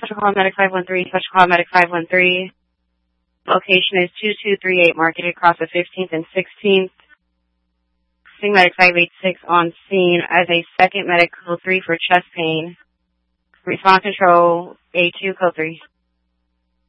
Special Call Medic 513, Special Call Medic 513. Location is 2238 Market across the 15th and 16th. Seeing Medic 586 on scene as a second Medic Code 3 for chest pain. Response control A2 Code 3.